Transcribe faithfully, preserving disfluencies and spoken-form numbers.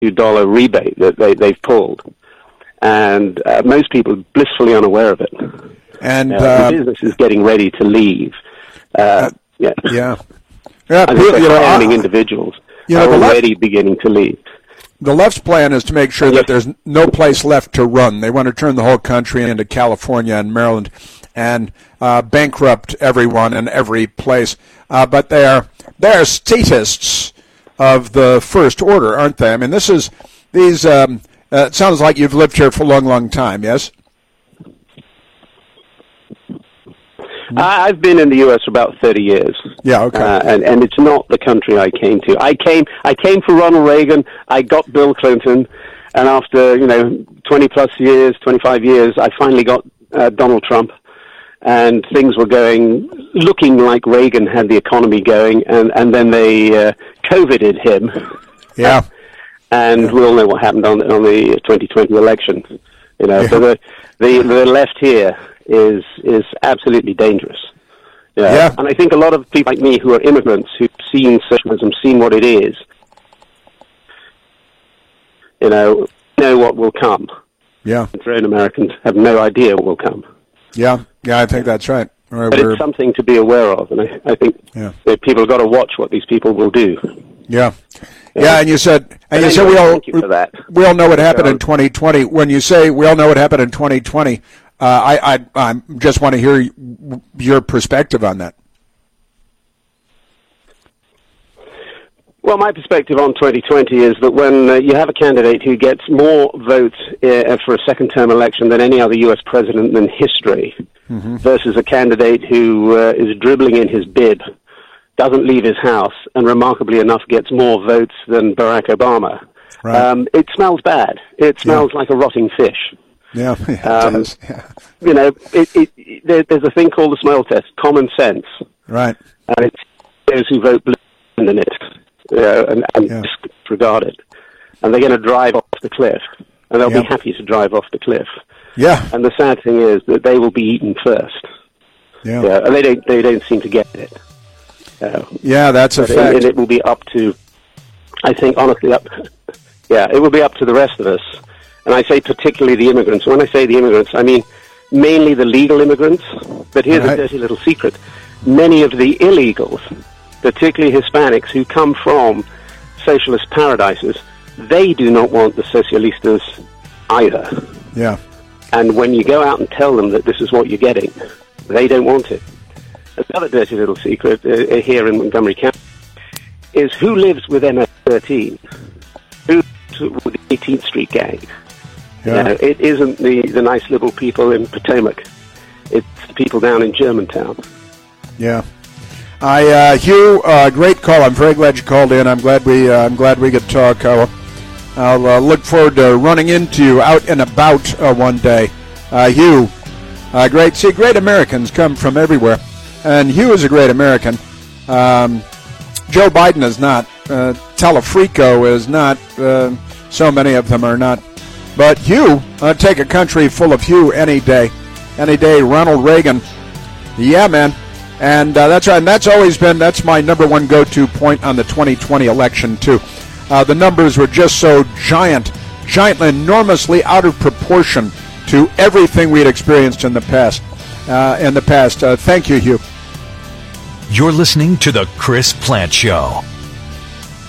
dollar rebate that they, they've pulled. And uh, most people are blissfully unaware of it. And uh, uh, the business is getting ready to leave. Uh, uh, yeah. Yeah. Yeah, and you know, high-earning I, individuals you know, are the already left, beginning to leave. The left's plan is to make sure that there's no place left to run. They want to turn the whole country into California and Maryland and uh, bankrupt everyone in every place. Uh, but they are they are statists of the first order, aren't they? I mean, this is these. Um, uh, it sounds like you've lived here for a long, long time. Yes. I've been in the U S for about thirty years. Yeah, okay. Uh, and, and it's not the country I came to. I came I came for Ronald Reagan. I got Bill Clinton. And after, you know, twenty plus years, twenty-five years, I finally got uh, Donald Trump. And things were going, looking like Reagan had the economy going. And, and then they uh, COVIDed him. Yeah. And yeah. we all know what happened on, on the twenty twenty election. You know, yeah. so the, the, the left here is is absolutely dangerous. Yeah. yeah. And I think a lot of people like me who are immigrants who've seen socialism, seen what it is, you know, know what will come. Yeah. And grown Americans have no idea what will come. Yeah. Yeah, I think that's right. Or but it's something to be aware of, and I, I think yeah. that people have got to watch what these people will do. Yeah. Yeah, yeah and you said, and but you anyway, said we all, thank you for that. we all know what happened in twenty twenty. When you say we all know what happened in twenty twenty, Uh, I, I I just want to hear your perspective on that. Well, my perspective on twenty twenty is that when uh, you have a candidate who gets more votes uh, for a second-term election than any other U S president in history, mm-hmm. versus a candidate who uh, is dribbling in his bib, doesn't leave his house, and remarkably enough gets more votes than Barack Obama, right. um, it smells bad. It smells yeah. like a rotting fish. Yeah, yeah, it um, does. Yeah. You know, it, it, it, there, there's a thing called the smell test, common sense. Right. And it's those who vote blue in it, you know, and, and yeah. disregard it. And they're going to drive off the cliff. And they'll yep. be happy to drive off the cliff. Yeah. And the sad thing is that they will be eaten first. Yeah. yeah and they don't, they don't seem to get it. Uh, yeah, that's a fact. fact. And it will be up to, I think, honestly, up, yeah, it will be up to the rest of us. And I say particularly the immigrants. When I say the immigrants, I mean mainly the legal immigrants. But here's right. a dirty little secret. Many of the illegals, particularly Hispanics who come from socialist paradises, they do not want the socialistas either. Yeah. And when you go out and tell them that this is what you're getting, they don't want it. Another dirty little secret uh, here in Montgomery County is who lives with M S thirteen? Who lives with the eighteenth Street gang? Yeah. You know, it isn't the, the nice little people in Potomac. It's the people down in Germantown. Yeah. I, uh, Hugh, uh, great call. I'm very glad you called in. I'm glad we, uh, I'm glad we could talk. I'll, I'll uh, look forward to running into you out and about uh, one day. Uh, Hugh, uh, great. See, great Americans come from everywhere, and Hugh is a great American. Um, Joe Biden is not. Uh, Telefrico is not. Uh, so many of them are not. But Hugh, uh, take a country full of Hugh any day. Any day, Ronald Reagan. Yeah, man. And uh, that's right. And that's always been, that's my number one go-to point on the twenty twenty election, too. Uh, the numbers were just so giant, giant, enormously out of proportion to everything we had experienced in the past. Uh, in the past. Uh, thank you, Hugh. You're listening to The Chris Plante Show.